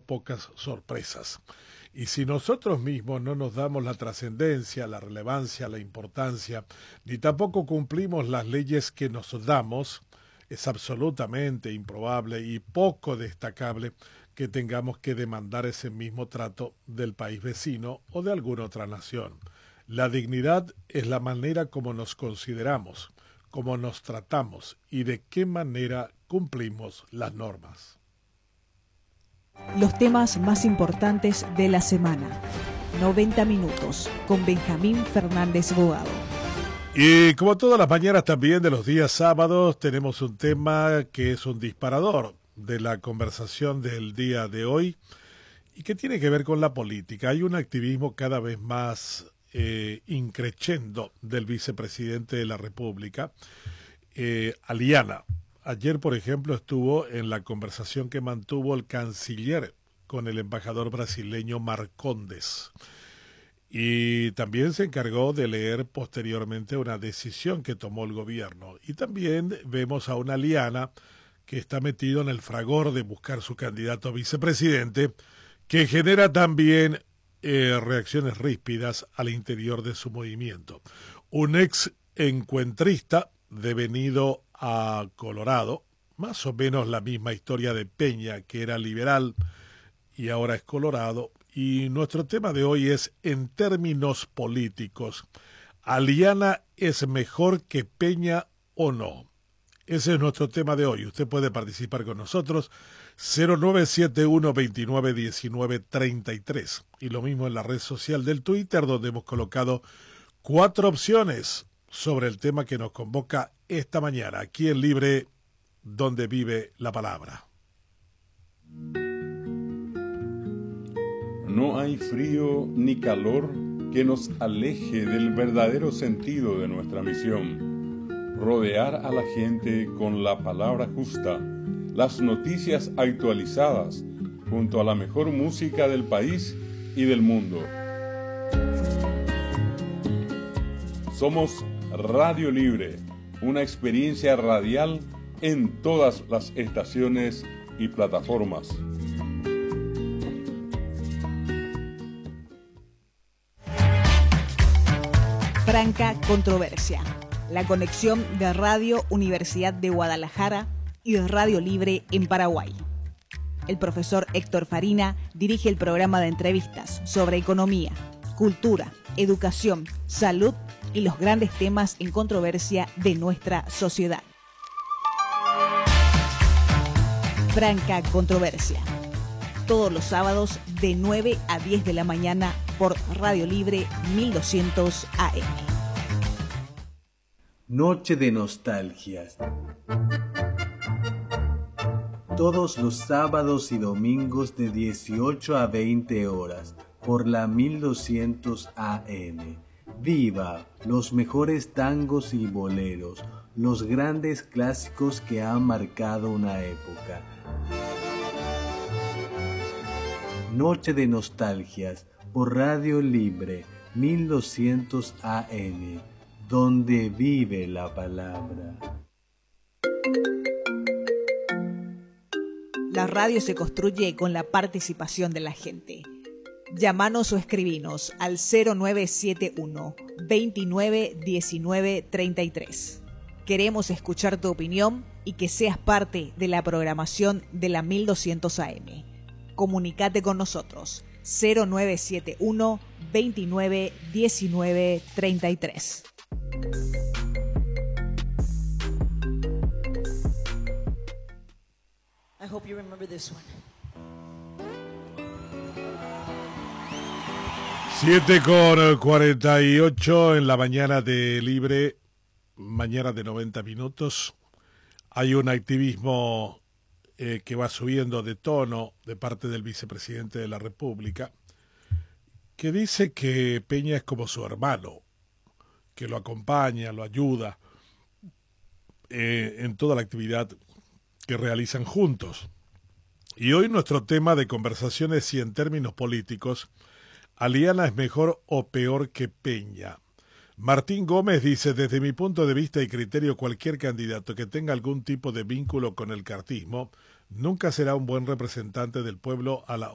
pocas sorpresas. Y si nosotros mismos no nos damos la trascendencia, la relevancia, la importancia, ni tampoco cumplimos las leyes que nos damos, es absolutamente improbable y poco destacable que tengamos que demandar ese mismo trato del país vecino o de alguna otra nación. La dignidad es la manera como nos consideramos, cómo nos tratamos y de qué manera cumplimos las normas. Los temas más importantes de la semana. 90 minutos con Benjamín Fernández Bogado. Y como todas las mañanas también de los días sábados tenemos un tema que es un disparador de la conversación del día de hoy y que tiene que ver con la política. Hay un activismo cada vez más increciendo del vicepresidente de la República, Aliana. Ayer, por ejemplo, estuvo en la conversación que mantuvo el canciller con el embajador brasileño Marcondes. Y también se encargó de leer posteriormente una decisión que tomó el gobierno. Y también vemos a una Aliana que está metido en el fragor de buscar su candidato a vicepresidente, que genera también reacciones ríspidas al interior de su movimiento. Un ex encuentrista devenido a Colorado, más o menos la misma historia de Peña, que era liberal y ahora es Colorado. Y nuestro tema de hoy es, en términos políticos, ¿Aliana es mejor que Peña o no? Ese es nuestro tema de hoy. Usted puede participar con nosotros, 0971-2919-33. Y lo mismo en la red social del Twitter, donde hemos colocado 4 opciones sobre el tema que nos convoca esta mañana, aquí en Libre, donde vive la palabra. No hay frío ni calor que nos aleje del verdadero sentido de nuestra misión: rodear a la gente con la palabra justa, las noticias actualizadas, junto a la mejor música del país y del mundo. Somos Radio Libre, una experiencia radial en todas las estaciones y plataformas. Franca Controversia, la conexión de Radio Universidad de Guadalajara y Radio Libre en Paraguay. El profesor Héctor Farina dirige el programa de entrevistas sobre economía, cultura, educación, salud y los grandes temas en controversia de nuestra sociedad. Franca Controversia, todos los sábados de 9 a 10 de la mañana por Radio Libre 1200 AM. Noche de nostalgias. Todos los sábados y domingos de 18 a 20 horas por la 1200 AM. Viva los mejores tangos y boleros, los grandes clásicos que han marcado una época. Noche de nostalgias por Radio Libre 1200 AM, donde vive la palabra. La radio se construye con la participación de la gente. Llámanos o escribinos al 0971 29 19 33. Queremos escuchar tu opinión y que seas parte de la programación de la 1200 AM. Comunicate con nosotros 0971 29 19 33. I hope you remember this one. 7:48 en la mañana de Libre, mañana de 90 minutos. Hay un activismo que va subiendo de tono de parte del vicepresidente de la República, que dice que Peña es como su hermano, que lo acompaña, lo ayuda en toda la actividad que realizan juntos. Y hoy nuestro tema de conversación es si en términos políticos Aliana es mejor o peor que Peña. Martín Gómez dice, desde mi punto de vista y criterio, cualquier candidato que tenga algún tipo de vínculo con el cartismo nunca será un buen representante del pueblo a la